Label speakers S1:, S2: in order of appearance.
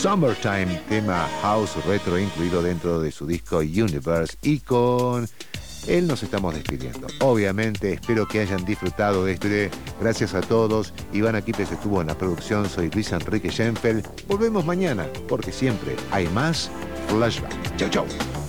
S1: Summertime, tema house retro incluido dentro de su disco Universe, y con él nos estamos despidiendo. Obviamente espero que hayan disfrutado de este. Gracias a todos. Iván Aquipes estuvo en la producción. Soy Luis Enrique Schenfeld. Volvemos mañana porque siempre hay más Flashback. Chau, chau.